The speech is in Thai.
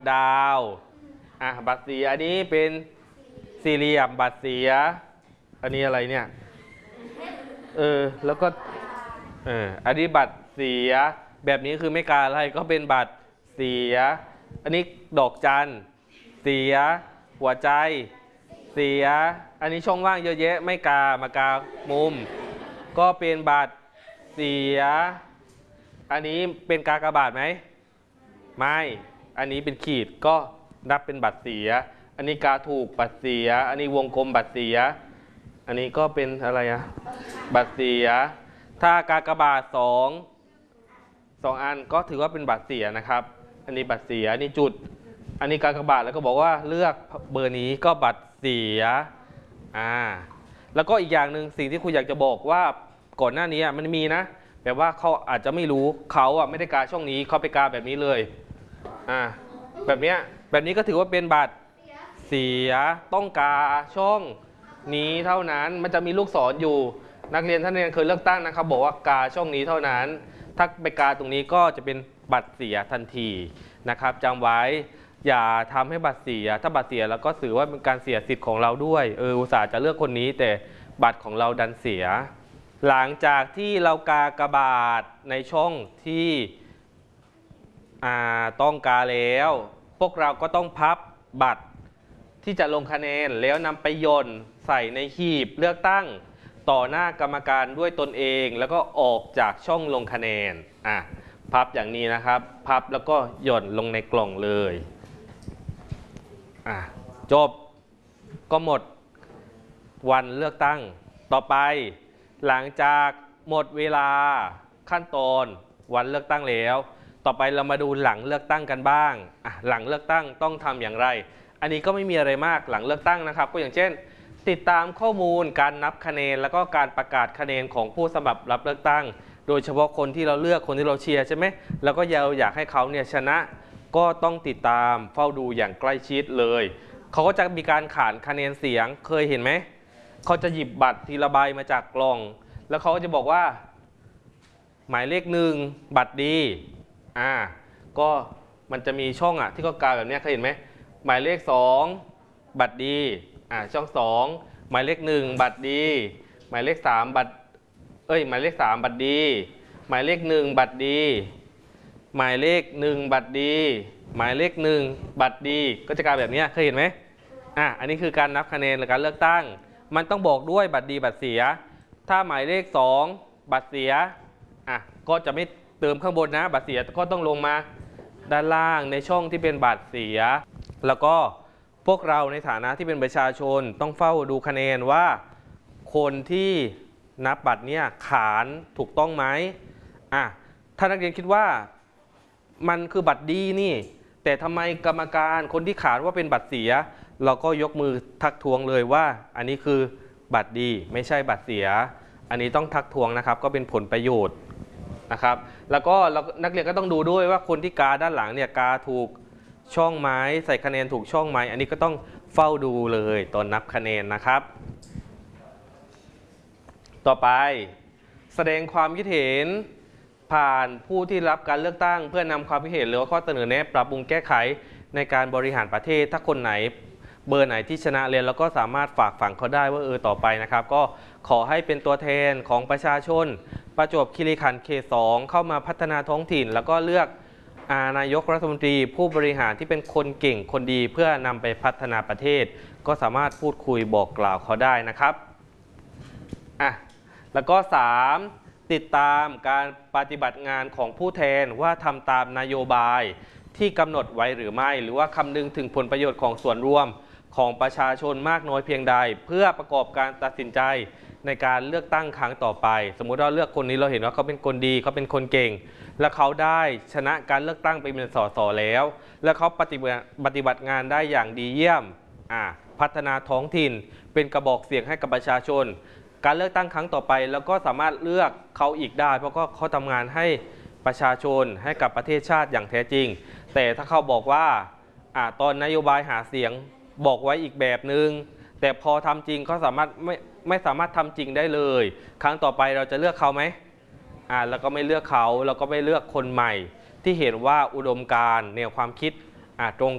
ดาวบัตรเสียอันนี้เป็นสี่เหลี่ยมบัตรเสียอันนี้อะไรเนี่ยแล้วก็อันนี้บัตรเสียแบบนี้คือไม่การอะไรก็เป็นบัตรเสียอันนี้ดอกจันเสียหัวใจเสียอันนี้ช่องว่างเยอะแยะไม่มากามุมก็เป็นบัตรเสียอันนี้เป็นกากบาทไหมไม่อันนี้เป็นขีดก็นับเป็นบัตรเสียอันนี้กาถูกบัตรเสียอันนี้วงกลมบัตรเสียอันนี้ก็เป็นอะไรบัตรเสียถ้ากากบาทสองอันก็ถือว่าเป็นบัตรเสียนะครับอันนี้บัตรเสียอันนี้จุดอันนี้กากบาทแล้วก็บอกว่าเลือกเบอร์นี้ก็บัตรเสียแล้วก็อีกอย่างหนึ่งสิ่งที่คุณอยากจะบอกว่าก่อนหน้านี้มันมีนะแบบว่าเขาอาจจะไม่รู้เขาไม่ได้กาช่องนี้เขาไปกาแบบนี้เลยแบบนี้ก็ถือว่าเป็นบัตรเสียต้องกาช่องนี้เท่านั้นมันจะมีลูกศรอยู่นักเรียนท่านเรียนเคยเลือกตั้งนะครับบอกว่ากาช่องนี้เท่านั้นถ้าไปกาตรงนี้ก็จะเป็นบัตรเสียทันทีนะครับจำไว้อย่าทำให้บัตรเสียถ้าบัตรเสียแล้วก็ถือว่าเป็นการเสียสิทธิ์ของเราด้วยอุตส่าห์จะเลือกคนนี้แต่บัตรของเราดันเสียหลังจากที่เรากากบาทในช่องที่ต้องกาแล้วพวกเราก็ต้องพับบัตรที่จะลงคะแนนแล้วนำไปโยนใส่ในหีบเลือกตั้งต่อหน้ากรรมการด้วยตนเองแล้วก็ออกจากช่องลงคะแนนพับอย่างนี้นะครับพับแล้วก็หย่อนลงในกล่องเลยจบก็หมดวันเลือกตั้งต่อไปหลังจากหมดเวลาขั้นตอนวันเลือกตั้งแล้วต่อไปเรามาดูหลังเลือกตั้งกันบ้างหลังเลือกตั้งต้องทำอย่างไรอันนี้ก็ไม่มีอะไรมากหลังเลือกตั้งนะครับก็อย่างเช่นติดตามข้อมูลการนับคะแนนแล้วก็การประกาศคะแนนของผู้สมัครรับเลือกตั้งโดยเฉพาะคนที่เราเลือกคนที่เราเชียร์ใช่ไหมแล้วก็เราอยากให้เขาเนี่ยชนะก็ต้องติดตามเฝ้าดูอย่างใกล้ชิดเลยเขาก็จะมีการขานคะแนนเสียงเคยเห็นไหมเขาจะหยิบบัตรทีละใบมาจากกล่องแล้วเขาก็จะบอกว่าหมายเลข1บัตรดีก็มันจะมีช่องที่เขากาแบบนี้เคยเห็นไหมหมายเลข2บัตรดีช่อง2หมายเลข1บัตรดีหมายเลข3บัตรหมายเลข3บัตรดีหมายเลข1บัตรดีหมายเลข1บัตรดีหมายเลข1บัตรดีก็จะกลายแบบนี้เคยเห็นไหมอันนี้คือการนับคะแนนหรือการเลือกตั้งมันต้องบอกด้วยบัตรดีบัตรเสียถ้าหมายเลข2บัตรเสียก็จะไม่เติมข้างบนนะบัตรเสียก็ต้องลงมาด้านล่างในช่องที่เป็นบัตรเสียแล้วก็พวกเราในฐานะที่เป็นประชาชนต้องเฝ้าดูคะแนนว่าคนที่นับบัตรเนี่ยขานถูกต้องไหมถ้านักเรียนคิดว่ามันคือบัตรดีนี่แต่ทำไมกรรมการคนที่ขานว่าเป็นบัตรเสียเราก็ยกมือทักท้วงเลยว่าอันนี้คือบัตรดีไม่ใช่บัตรเสียอันนี้ต้องทักท้วงนะครับก็เป็นผลประโยชน์นะครับแล้วก็นักเรียนก็ต้องดูด้วยว่าคนที่กาด้านหลังเนี่ยกาถูกช่องไหมใส่คะแนนถูกช่องไหมอันนี้ก็ต้องเฝ้าดูเลยตอนนับคะแนนนะครับต่อไปแสดงความคิดเห็นผ่านผู้ที่รับการเลือกตั้งเพื่อนำความคิดเห็นหรือว่าข้อเสนอแนะปรับปรุงแก้ไขในการบริหารประเทศถ้าคนไหนเบอร์ไหนที่ชนะเรียนแล้วก็สามารถฝากฝังเขาได้ว่าต่อไปนะครับก็ขอให้เป็นตัวแทนของประชาชนประจวบคีรีขันธ์เขต 2เข้ามาพัฒนาท้องถิ่นแล้วก็เลือกนายกรัฐมนตรีผู้บริหารที่เป็นคนเก่งคนดีเพื่อนำไปพัฒนาประเทศก็สามารถพูดคุยบอกกล่าวเขาได้นะครับแล้วก็3ติดตามการปฏิบัติงานของผู้แทนว่าทำตามนโยบายที่กำหนดไว้หรือไม่หรือว่าคำนึงถึงผลประโยชน์ของส่วนรวมของประชาชนมากน้อยเพียงใดเพื่อประกอบการตัดสินใจในการเลือกตั้งครั้งต่อไปสมมุติเราเลือกคนนี้เราเห็นว่าเขาเป็นคนดีเขาเป็นคนเก่งและเขาได้ชนะการเลือกตั้งไปเป็นสสแล้วและเขาปฏิบัติงานได้อย่างดีเยี่ยมพัฒนาท้องถิ่นเป็นกระบอกเสียงให้กับประชาชนการเลือกตั้งครั้งต่อไปแล้วก็สามารถเลือกเขาอีกได้เพราะก็เขาทำงานให้ประชาชนให้กับประเทศชาติอย่างแท้จริงแต่ถ้าเขาบอกว่าตอนนโยบายหาเสียงบอกไว้อีกแบบนึงแต่พอทำจริงเขาสามารถไม่สามารถทำจริงได้เลยครั้งต่อไปเราจะเลือกเขาไหมแล้วก็ไม่เลือกเขาเราก็ไม่เลือกคนใหม่ที่เห็นว่าอุดมการณ์แนวความคิดตรง